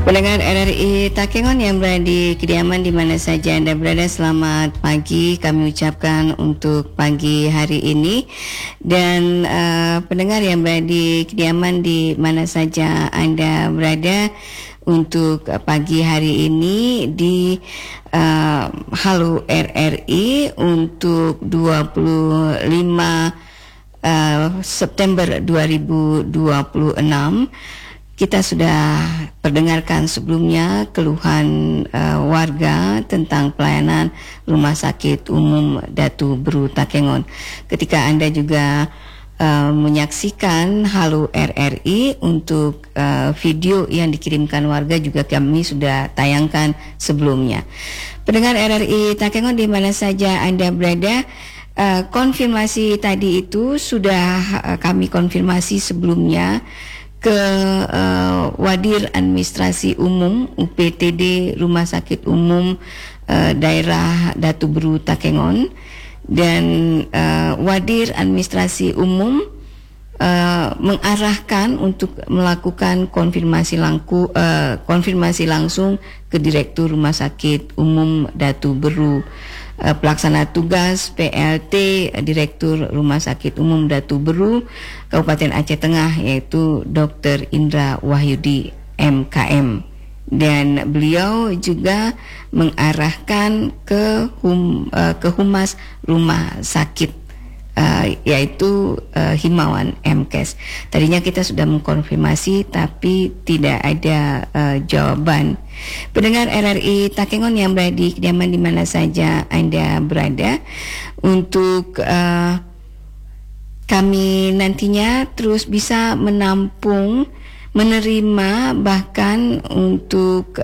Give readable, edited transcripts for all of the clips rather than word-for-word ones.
Pendengar RRI Takengon yang berada di kediaman di mana saja Anda berada, selamat pagi kami ucapkan untuk pagi hari ini. Dan pendengar yang berada di kediaman di mana saja Anda berada, untuk pagi hari ini di Halo RRI untuk 25 September 2026. Kita sudah perdengarkan sebelumnya keluhan warga tentang pelayanan Rumah Sakit Umum Datu Beru Takengon. Ketika Anda juga menyaksikan Halo RRI untuk video yang dikirimkan warga juga kami sudah tayangkan sebelumnya. Pendengar RRI Takengon di mana saja Anda berada, konfirmasi tadi itu sudah kami konfirmasi sebelumnya ke Wadir Administrasi Umum UPTD Rumah Sakit Umum Daerah Datu Beru Takengon, dan Wadir Administrasi Umum mengarahkan untuk melakukan konfirmasi langsung ke Direktur Rumah Sakit Umum Datu Beru. Pelaksana tugas PLT Direktur Rumah Sakit Umum Datu Beru Kabupaten Aceh Tengah, yaitu Dr. Indra Wahyudi MKM, dan beliau juga mengarahkan ke Humas Rumah Sakit yaitu Himawan MKes. Tadinya kita sudah mengkonfirmasi tapi tidak ada jawaban. Pendengar RRI Takengon yang berada di kediaman di mana saja Anda berada, untuk kami nantinya terus bisa menampung, menerima, bahkan untuk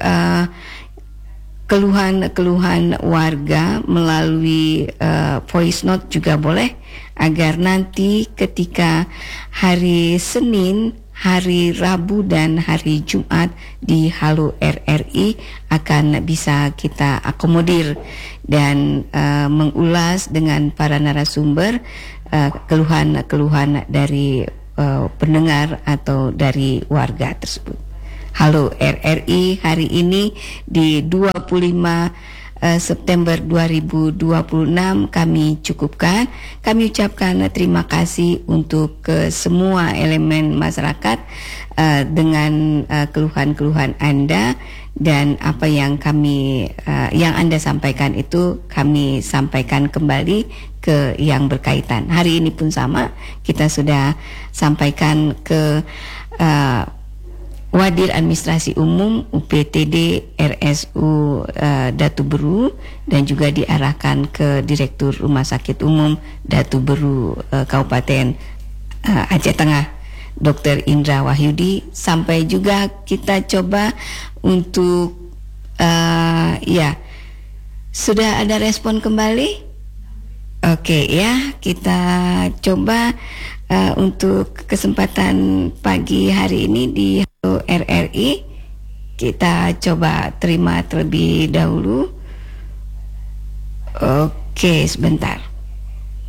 keluhan-keluhan warga melalui voice note juga boleh, agar nanti ketika hari Senin, hari Rabu dan hari Jumat di Halo RRI akan bisa kita akomodir dan mengulas dengan para narasumber keluhan-keluhan dari pendengar atau dari warga tersebut. Halo RRI hari ini di 25 September 2026 kami cukupkan. Kami ucapkan terima kasih untuk semua elemen masyarakat dengan keluhan-keluhan Anda, dan apa yang yang Anda sampaikan itu kami sampaikan kembali ke yang berkaitan. Hari ini pun sama, kita sudah sampaikan ke Wadir Administrasi Umum UPTD RSU Datu Beru, dan juga diarahkan ke Direktur Rumah Sakit Umum Datu Beru Kabupaten Aceh Tengah, Dr. Indra Wahyudi. Sampai juga kita coba untuk sudah ada respon kembali. Oke ya, kita coba untuk kesempatan pagi hari ini di RRI, kita coba terima terlebih dahulu. Oke, sebentar.